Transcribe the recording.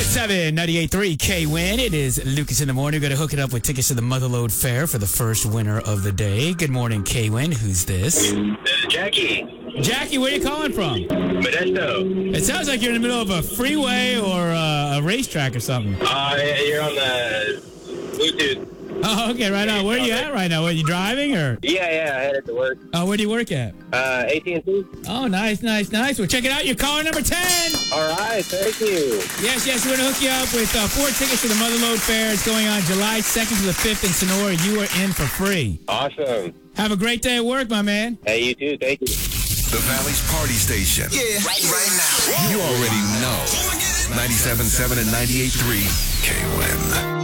98.7, 98.3 K-Win. It is Lucas in the morning. We're going to hook it up with tickets to the Motherlode Fair for the first winner of the day. Good morning, K-Win. Who's this? Jackie. Jackie, where are you calling from? Modesto. It sounds like you're in the middle of a freeway or a racetrack or something. You're on the Bluetooth. Oh, okay, right on. Where are you at right now? Are you driving or? Yeah, I headed to work. Oh, where do you work at? AT&T. Oh, nice. Well, check it out. You're caller number 10. All right, thank you. Yes, we're going to hook you up with 4 tickets to the Motherlode Fair. It's going on July 2nd to the 5th in Sonora. You are in for free. Awesome. Have a great day at work, my man. Hey, you too. Thank you. The Valley's Party Station. Yeah, right now. You already know. 97.7 and 98.3 K-Win.